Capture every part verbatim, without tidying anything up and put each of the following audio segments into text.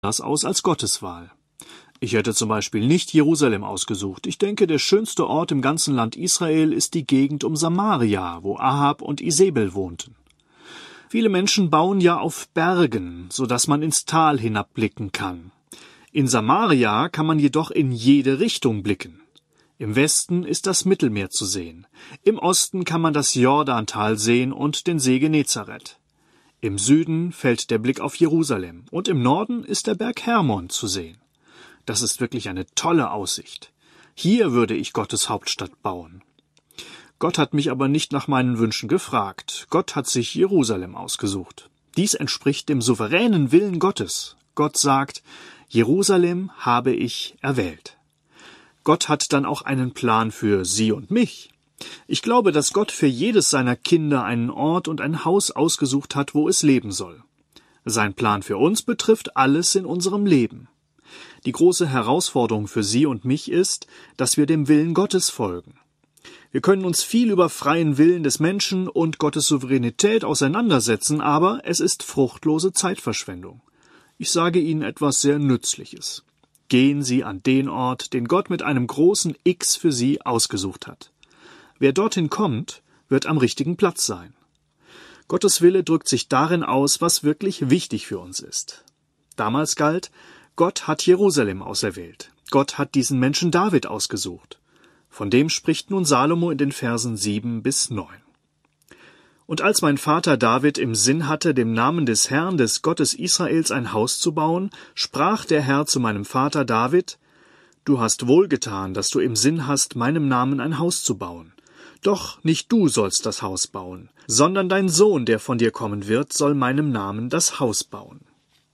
das aus als Gotteswahl. Ich hätte zum Beispiel nicht Jerusalem ausgesucht. Ich denke, der schönste Ort im ganzen Land Israel ist die Gegend um Samaria, wo Ahab und Isebel wohnten. Viele Menschen bauen ja auf Bergen, so dass man ins Tal hinabblicken kann. In Samaria kann man jedoch in jede Richtung blicken. Im Westen ist das Mittelmeer zu sehen. Im Osten kann man das Jordantal sehen und den See Genezareth. Im Süden fällt der Blick auf Jerusalem und im Norden ist der Berg Hermon zu sehen. Das ist wirklich eine tolle Aussicht. Hier würde ich Gottes Hauptstadt bauen. Gott hat mich aber nicht nach meinen Wünschen gefragt. Gott hat sich Jerusalem ausgesucht. Dies entspricht dem souveränen Willen Gottes. Gott sagt, Jerusalem habe ich erwählt. Gott hat dann auch einen Plan für Sie und mich. Ich glaube, dass Gott für jedes seiner Kinder einen Ort und ein Haus ausgesucht hat, wo es leben soll. Sein Plan für uns betrifft alles in unserem Leben. Die große Herausforderung für Sie und mich ist, dass wir dem Willen Gottes folgen. Wir können uns viel über freien Willen des Menschen und Gottes Souveränität auseinandersetzen, aber es ist fruchtlose Zeitverschwendung. Ich sage Ihnen etwas sehr Nützliches. Gehen Sie an den Ort, den Gott mit einem großen X für Sie ausgesucht hat. Wer dorthin kommt, wird am richtigen Platz sein. Gottes Wille drückt sich darin aus, was wirklich wichtig für uns ist. Damals galt, Gott hat Jerusalem auserwählt. Gott hat diesen Menschen David ausgesucht. Von dem spricht nun Salomo in den Versen sieben bis neun. Und als mein Vater David im Sinn hatte, dem Namen des Herrn, des Gottes Israels, ein Haus zu bauen, sprach der Herr zu meinem Vater David, Du hast wohlgetan, dass du im Sinn hast, meinem Namen ein Haus zu bauen. Doch nicht du sollst das Haus bauen, sondern dein Sohn, der von dir kommen wird, soll meinem Namen das Haus bauen.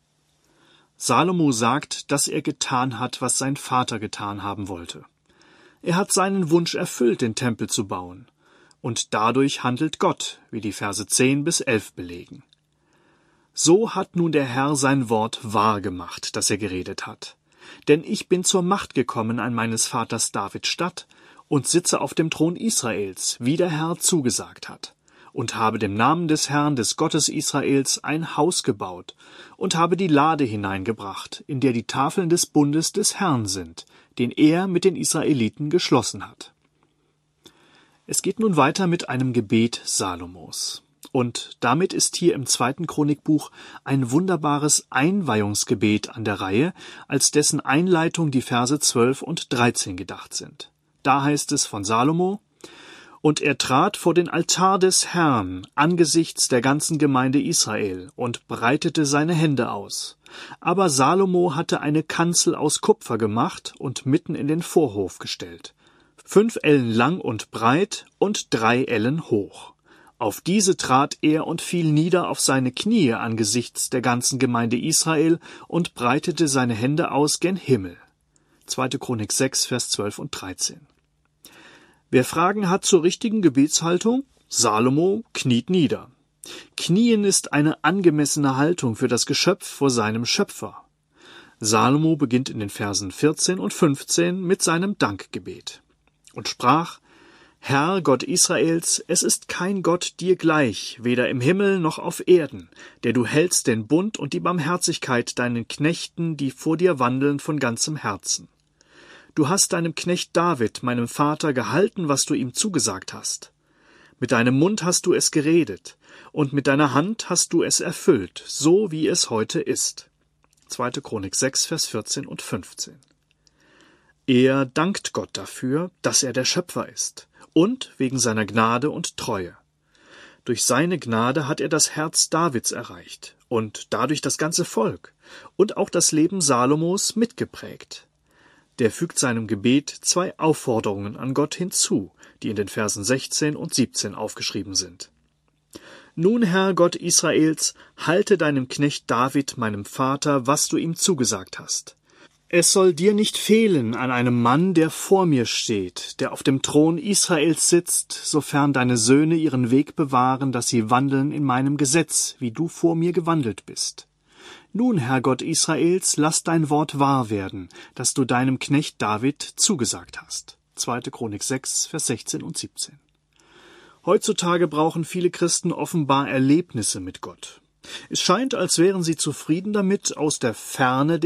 Salomo sagt, dass er getan hat, was sein Vater getan haben wollte. Er hat seinen Wunsch erfüllt, den Tempel zu bauen. Und dadurch handelt Gott, wie die Verse zehn bis elf belegen. So hat nun der Herr sein Wort wahr gemacht, das er geredet hat. Denn ich bin zur Macht gekommen an meines Vaters David Statt und sitze auf dem Thron Israels, wie der Herr zugesagt hat, und habe dem Namen des Herrn, des Gottes Israels, ein Haus gebaut und habe die Lade hineingebracht, in der die Tafeln des Bundes des Herrn sind, den er mit den Israeliten geschlossen hat. Es geht nun weiter mit einem Gebet Salomos. Und damit ist hier im zweiten Chronikbuch ein wunderbares Einweihungsgebet an der Reihe, als dessen Einleitung die Verse zwölf und dreizehn gedacht sind. Da heißt es von Salomo, Und er trat vor den Altar des Herrn angesichts der ganzen Gemeinde Israel und breitete seine Hände aus. Aber Salomo hatte eine Kanzel aus Kupfer gemacht und mitten in den Vorhof gestellt. Fünf Ellen lang und breit und drei Ellen hoch. Auf diese trat er und fiel nieder auf seine Knie angesichts der ganzen Gemeinde Israel und breitete seine Hände aus gen Himmel. zweite Chronik sechs, Vers zwölf und dreizehn. Wer Fragen hat zur richtigen Gebetshaltung? Salomo kniet nieder. Knien ist eine angemessene Haltung für das Geschöpf vor seinem Schöpfer. Salomo beginnt in den Versen vierzehn und fünfzehn mit seinem Dankgebet und sprach, Herr Gott Israels, es ist kein Gott dir gleich, weder im Himmel noch auf Erden, der du hältst den Bund und die Barmherzigkeit deinen Knechten, die vor dir wandeln von ganzem Herzen. Du hast deinem Knecht David, meinem Vater, gehalten, was du ihm zugesagt hast. Mit deinem Mund hast du es geredet, und mit deiner Hand hast du es erfüllt, so wie es heute ist. zweite Chronik sechs, Vers vierzehn und fünfzehn. Er dankt Gott dafür, dass er der Schöpfer ist, und wegen seiner Gnade und Treue. Durch seine Gnade hat er das Herz Davids erreicht und dadurch das ganze Volk und auch das Leben Salomos mitgeprägt. Der fügt seinem Gebet zwei Aufforderungen an Gott hinzu, die in den Versen sechzehn und siebzehn aufgeschrieben sind. Nun, Herr Gott Israels, halte deinem Knecht David, meinem Vater, was du ihm zugesagt hast. Es soll dir nicht fehlen an einem Mann, der vor mir steht, der auf dem Thron Israels sitzt, sofern deine Söhne ihren Weg bewahren, dass sie wandeln in meinem Gesetz, wie du vor mir gewandelt bist. Nun, Herr Gott Israels, lass dein Wort wahr werden, das du deinem Knecht David zugesagt hast. zweite Chronik sechs, Vers sechzehn und siebzehn. Heutzutage brauchen viele Christen offenbar Erlebnisse mit Gott. Es scheint, als wären sie zufrieden damit, aus der Ferne